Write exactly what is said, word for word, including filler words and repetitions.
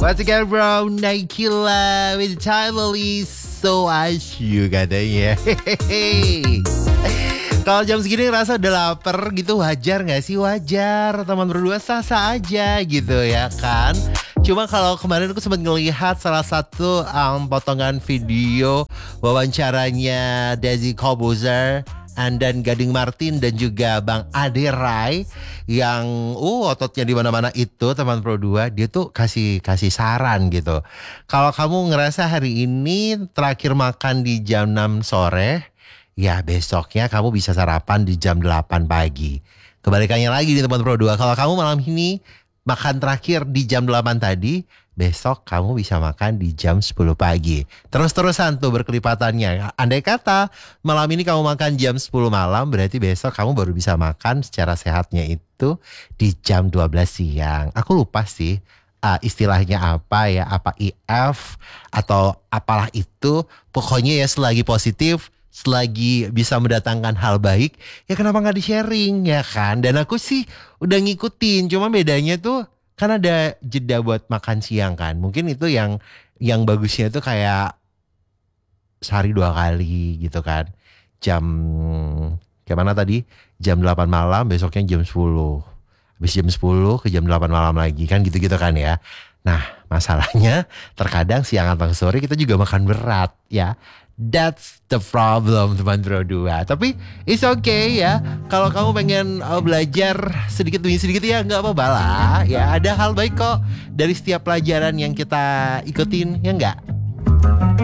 What's again bro, Naikila with Timely So As You katanya. Hehehe. Kalau jam segini ngerasa udah lapar gitu, wajar gak sih? Wajar, teman berdua sah-sah aja gitu ya kan. Cuma kalau kemarin aku sempat ngelihat salah satu um, potongan video wawancaranya Desi Corbuzier, Andan Gading Martin dan juga Bang Ade Rai yang uh ototnya di mana-mana itu teman Pro dua, dia tuh kasih kasih saran gitu. Kalau kamu ngerasa hari ini terakhir makan di jam enam sore, ya besoknya kamu bisa sarapan di jam delapan pagi. Kebalikannya lagi nih teman Pro dua, kalau kamu malam ini makan terakhir di jam delapan tadi, besok kamu bisa makan di jam sepuluh pagi. Terus-terusan tuh berkelipatannya. Andai kata malam ini kamu makan jam sepuluh malam, berarti besok kamu baru bisa makan secara sehatnya itu di jam dua belas siang. Aku lupa sih uh, istilahnya apa ya, apa I F atau apalah itu. Pokoknya ya selagi positif, selagi bisa mendatangkan hal baik, ya kenapa gak di-sharing ya kan? Dan aku sih udah ngikutin, cuma bedanya tuh kan ada jeda buat makan siang kan. Mungkin itu yang yang bagusnya tuh kayak sehari dua kali gitu kan. Jam kayak mana tadi? Jam delapan malam, besoknya jam sepuluh. Habis jam sepuluh ke jam delapan malam lagi kan, gitu-gitu kan ya. Nah, masalahnya terkadang siang atau sore kita juga makan berat ya. That's the problem teman Pro dua. Tapi it's okay ya. Kalau kamu pengen uh, belajar sedikit demi sedikit ya gak apa-apa lah. Ya ada hal baik kok dari setiap pelajaran yang kita ikutin, ya enggak?